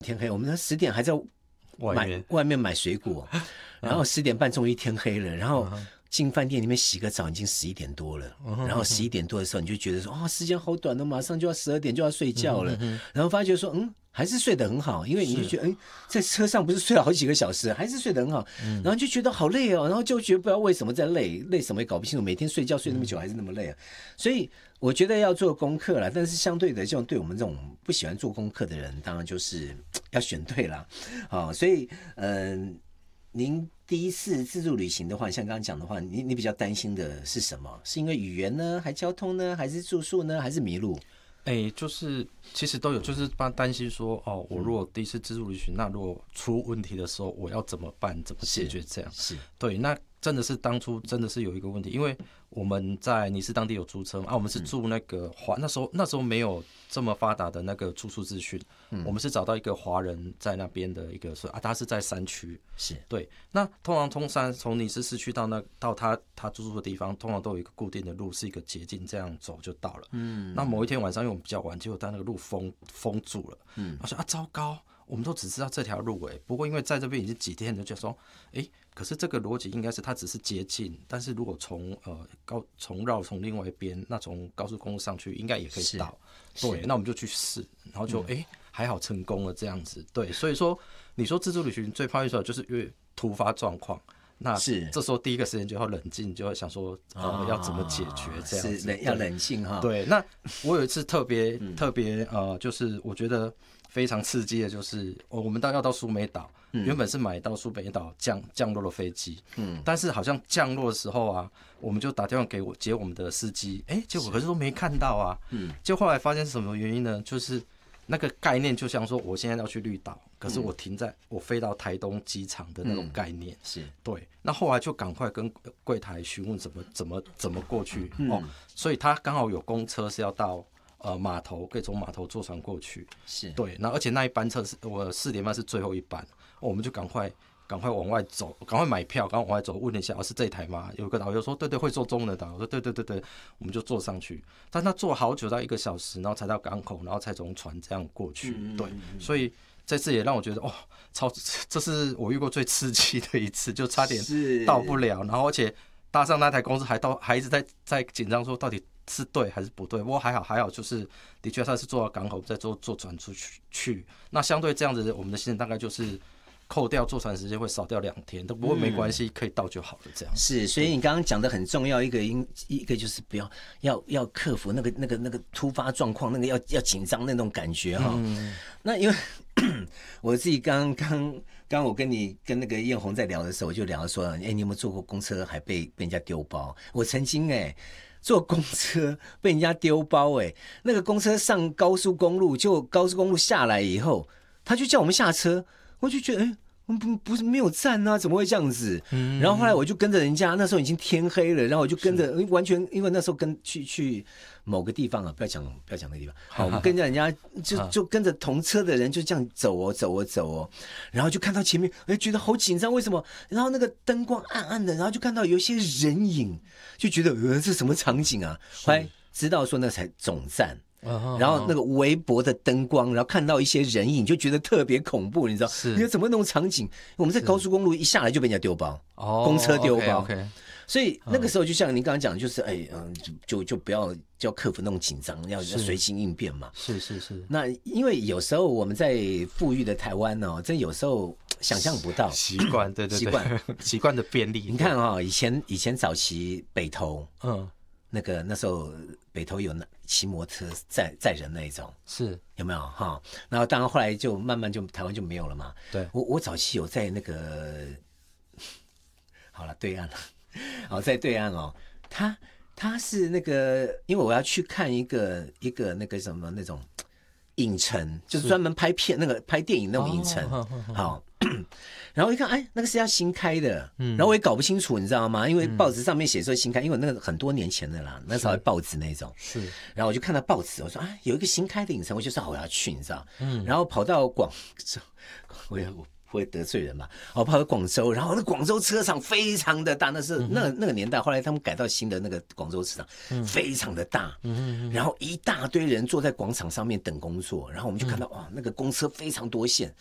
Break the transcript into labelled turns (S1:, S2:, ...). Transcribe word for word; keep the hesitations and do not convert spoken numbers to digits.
S1: 天黑，我们十点还在
S2: 外面
S1: 外面买水果，然后十点半终于天黑了，然后进饭店里面洗个澡，已经十一点多了。然后十一点多的时候，你就觉得说，哦，时间好短了，马上就要十二点就要睡觉了。然后发觉说，嗯，还是睡得很好，因为你就觉得，哎，在车上不是睡了好几个小时，还是睡得很好。然后就觉得好累哦，然后就觉得不知道为什么在累，累什么也搞不清楚，每天睡觉睡那么久还是那么累啊。所以我觉得要做功课啦，但是相对的，像对我们这种不喜欢做功课的人，当然就是要选对啦。好，所以嗯。呃您第一次自助旅行的话，像刚刚讲的话，你你比较担心的是什么？是因为语言呢，还交通呢，还是住宿呢，还是迷路？
S2: 哎，就是其实都有，就是担心说，哦，我如果第一次自助旅行，那如果出问题的时候，我要怎么办？怎么解决？这样
S1: 是
S2: 对。那真的是当初真的是有一个问题，因为我们在尼斯当地有租车嘛，啊，我们是住那个华，那时候那时候没有这么发达的那个住宿资讯，嗯，我们是找到一个华人在那边的一个说啊，他是在山区，
S1: 是
S2: 对。那通常通山从尼斯市区到那到他他住宿的地方，通常都有一个固定的路，是一个捷径，这样走就到了。嗯，那某一天晚上因为我们比较晚，结果他那个路封封住了，嗯，我说啊糟糕。我们都只知道这条路哎，不过因为在这边已经几天了，就说哎，可是这个逻辑应该是它只是接近，但是如果从呃高从绕从另外一边，那从高速公路上去应该也可以到，对，那我们就去试，然后就哎、嗯、还好成功了这样子，对，所以说你说自助旅行最怕遇到就是因为突发状况。那是这时候第一个时间就要冷静，就要想说呃要怎么解决这样子，
S1: 是要冷静哈。
S2: 对，那我有一次特别、嗯、特别呃，就是我觉得非常刺激的，就是我们到要到苏梅岛、嗯，原本是买到苏梅岛降降落的飞机，嗯，但是好像降落的时候啊，我们就打电话给我接我们的司机，哎、欸，结果可是都没看到啊，嗯，就后来发现是什么原因呢？就是那个概念就像说我现在要去绿岛，可是我停在、嗯、我飞到台东机场的那种概念，嗯、
S1: 是
S2: 对。那后来就赶快跟柜台询问怎么怎么怎么过去、嗯、哦，所以他刚好有公车是要到呃码头，可以从码头坐船过去，
S1: 是
S2: 对。那而且那一班车是我四点半是最后一班，哦、我们就赶快。赶快往外走，赶快买票，赶快往外走。问了一下，哦，是这一台吗？有个导游说，对对，会做中文的导游说，对对对对，我们就坐上去。但他坐好久，到一个小时，然后才到港口，然后才从船这样过去。嗯、对，所以这次也让我觉得，哦，超，这是我遇过最刺激的一次，就差点到不了。然后而且搭上那台公司还到，还一直在在紧张，说到底是对还是不对。不过还好还好，就是的确他是坐到港口，再坐坐船出去去。那相对这样子，我们的行程大概就是。扣掉坐船时间会少掉两天，都不过没关系、嗯，可以到就好了。这样
S1: 是，所以你刚刚讲的很重要，一个一个就是不要要要克服那个那个那个突发状况，那个要要紧张那种感觉哈、嗯。那因为我自己刚刚刚我跟你跟那个艳红在聊的时候，我就聊说，哎、欸，你有没有坐过公车还被被人家丢包？我曾经哎、欸、坐公车被人家丢包哎、欸，那个公车上高速公路，就高速公路下来以后，他就叫我们下车。我就觉得，哎、欸，不不是没有站啊，怎么会这样子？嗯、然后后来我就跟着人家，那时候已经天黑了，然后我就跟着，完全因为那时候跟去去某个地方啊，不要讲不要讲那个地方，好，我们跟着人家就就跟着同车的人就这样走哦走哦走哦，然后就看到前面，哎，觉得好紧张，为什么？然后那个灯光暗暗的，然后就看到有一些人影，就觉得呃这什么场景啊？后来知道说那才总站。然后那个微薄的灯光，然后看到一些人影，就觉得特别恐怖，你知道？你说怎么那种场景？我们在高速公路一下来就被人家丢包，公车丢包。
S2: Okay, okay.
S1: 所以那个时候就像您刚刚讲，就是哎，嗯，就就不要就要克服那种紧张，要要随心应变嘛。
S2: 是是是。
S1: 那因为有时候我们在富裕的台湾哦，真有时候想象不到
S2: 习惯，对对对，习惯习惯的便利。
S1: 你看哈、哦，以前以前早期北投，嗯。那个那时候北投有骑摩托车载载人那一种，
S2: 是
S1: 有没有哈？然后当然后来就慢慢就台湾就没有了嘛。
S2: 对，
S1: 我我早期有在那个，好了对岸了，好在对岸哦，他他是那个，因为我要去看一个一个那个什么那种影城，就是专门拍片那个拍电影那种影城，哦、好。然后一看，哎，那个是要新开的，嗯，然后我也搞不清楚，你知道吗？因为报纸上面写说新开，因为那个很多年前的啦，那时候还报纸那种，
S2: 是。
S1: 然后我就看到报纸，我说啊，有一个新开的影城，我就说好我要去，你知道？嗯。然后跑到广州，我也我会得罪人嘛。哦，跑到广州，然后那广州车场非常的大，那是、嗯、那那个年代，后来他们改到新的那个广州车场，嗯、非常的大。嗯嗯然后一大堆人坐在广场上面等工作，然后我们就看到、嗯、哇，那个公车非常多线，